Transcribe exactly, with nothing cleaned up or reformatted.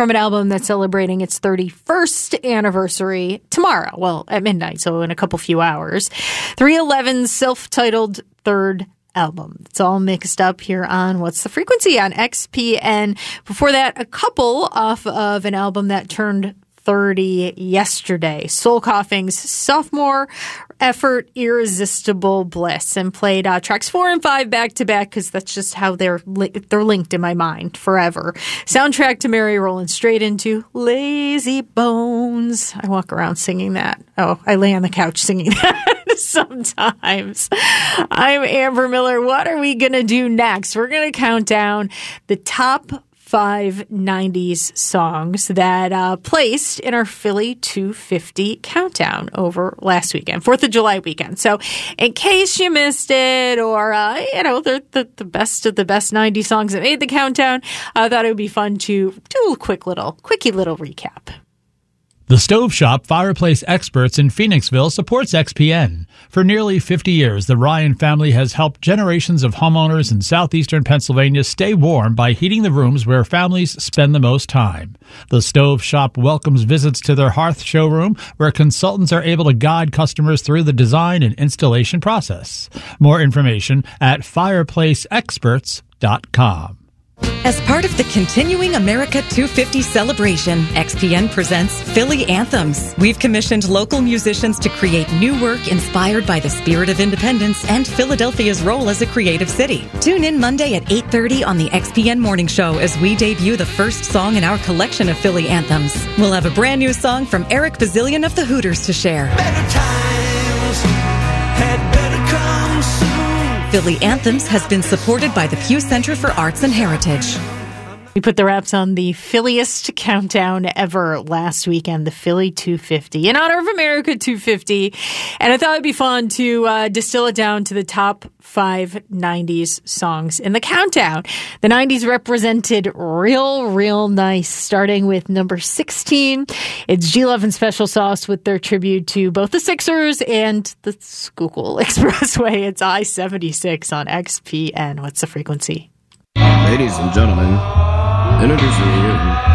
from an album that's celebrating its thirty-first anniversary tomorrow. Well, at midnight, so in a couple few hours. three eleven's self-titled third album. It's all mixed up here on What's the Frequency on X P N. Before that, a couple off of an album that turned thirty yesterday. Soul Coughing's sophomore effort, Irresistible Bliss, and played uh, tracks four and five back to back because that's just how they're li- they're linked in my mind forever. Soundtrack to Mary rolling straight into Lazy Bones. I walk around singing that. Oh, I lay on the couch singing that sometimes. I'm Amber Miller. What are we going to do next? We're going to count down the top five nineties songs that uh, placed in our Philly two fifty countdown over last weekend, fourth of July weekend. So in case you missed it, or, uh, you know, they're the, the best of the best nineties songs that made the countdown, I thought it would be fun to do a quick little, quickie little recap. The Stove Shop Fireplace Experts in Phoenixville supports X P N. For nearly fifty years, the Ryan family has helped generations of homeowners in southeastern Pennsylvania stay warm by heating the rooms where families spend the most time. The Stove Shop welcomes visits to their hearth showroom, where consultants are able to guide customers through the design and installation process. More information at fireplace experts dot com. As part of the continuing America two fifty celebration, X P N presents Philly Anthems. We've commissioned local musicians to create new work inspired by the spirit of independence and Philadelphia's role as a creative city. Tune in Monday at eight thirty on the X P N Morning Show as we debut the first song in our collection of Philly Anthems. We'll have a brand new song from Eric Bazillion of the Hooters to share. Better times had better come soon. Philly Anthems has been supported by the Pew Center for Arts and Heritage. We put the wraps on the Philliest countdown ever last weekend, the Philly two fifty, in honor of America two fifty. And I thought it'd be fun to uh, distill it down to the top five nineties songs in the countdown. The nineties represented real, real nice, starting with number sixteen. It's G Love and Special Sauce with their tribute to both the Sixers and the Schuylkill Expressway. It's I seventy-six on X P N. What's the frequency? Ladies and gentlemen, introducing you